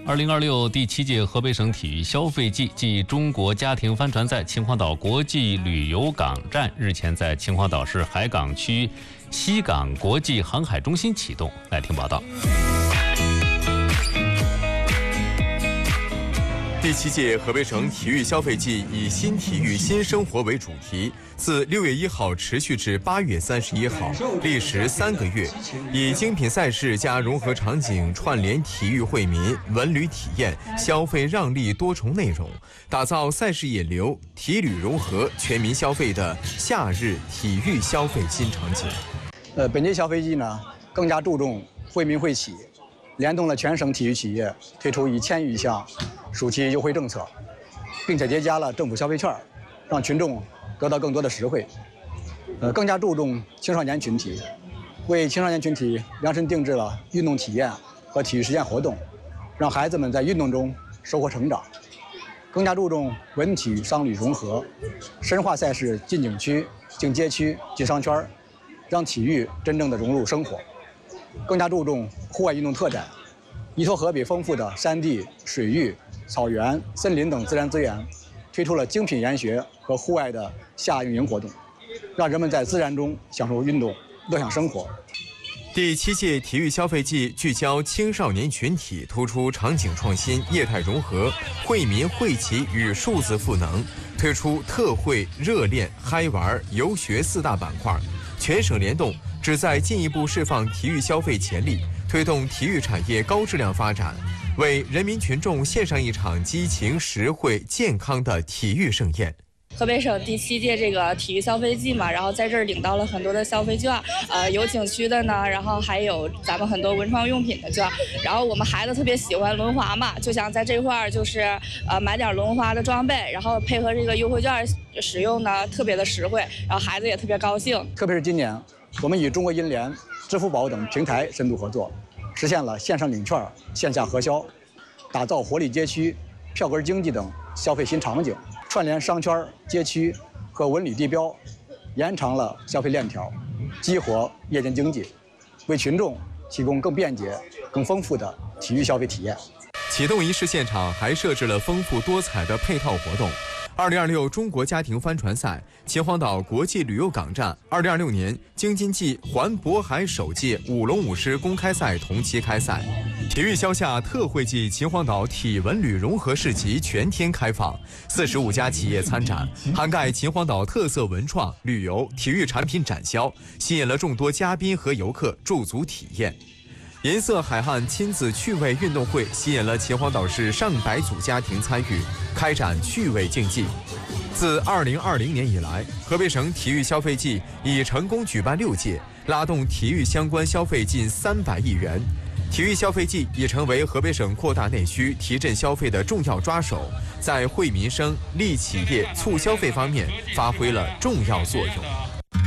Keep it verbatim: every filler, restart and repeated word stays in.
二零二六第七届河北省体育消费季暨中国家庭帆船赛秦皇岛国际旅游港站日前在秦皇岛市海港区西港国际航海中心启动。来听报道。 第七届河北省体育消费季以“新体育新生活”为主题，自六月一号持续至八月三十一号，历时三个月，以精品赛事加融合场景串联体育惠民、文旅体验、消费让利多重内容，打造赛事引流、体旅融合、全民消费的夏日体育消费新场景。 呃，本届消费季呢，更加注重惠民惠企，联动了全省体育企业，推出一千余项暑期优惠政策，并且叠加了政府消费券，让群众得到更多的实惠。呃，更加注重青少年群体，为青少年群体量身定制了运动体验和体育实践活动，让孩子们在运动中收获成长。更加注重文体商旅融合，深化赛事进景区、进街区、进商圈，让体育真正的融入生活。更加注重户外运动特展，依托河北丰富的山地、水域、草原、森林等自然资源，推出了精品研学和户外的夏令营活动，让人们在自然中享受运动，乐享生活。 第七届体育消费季聚焦青少年群体，突出场景创新、业态融合、惠民惠企与数字赋能，推出特惠、热练、嗨玩、游学四大板块，全省联动，旨在进一步释放体育消费潜力，推动体育产业高质量发展，为人民群众献上一场激情、实惠、健康的体育盛宴。 河北省第七届这个体育消费季嘛，然后在这儿领到了很多的消费券，呃，有景区的呢，然后还有咱们很多文创用品的券，然后我们孩子特别喜欢轮滑嘛，就想在这块儿就是呃买点轮滑的装备，然后配合这个优惠券使用呢，特别的实惠，然后孩子也特别高兴。 特别是今年，我们与中国银联、支付宝等平台深度合作，实现了线上领券、线下核销，打造活力街区、票根经济等消费新场景。串联商圈、街区和文旅地标，延长了消费链条，激活夜间经济，为群众提供更便捷、更丰富的体育消费体验。 启动仪式现场还设置了丰富多彩的配套活动。二零二六中国家庭帆船赛秦皇岛国际旅游港站二零二六年京津冀环渤海首届舞龙舞狮公开赛同期开赛，体育消夏特惠季秦皇岛体文旅融合市集全天开放，四十五家企业参展，涵盖秦皇岛特色文创、旅游、体育产品展销，吸引了众多嘉宾和游客驻足体验。银色海岸亲子趣味运动会吸引了秦皇岛市上百组家庭参与，开展趣味竞技。自二零二零年以来，河北省体育消费季已成功举办六届，拉动体育相关消费近三百亿元。体育消费季已成为河北省扩大内需、提振消费的重要抓手，在惠民生、利企业、促消费方面发挥了重要作用。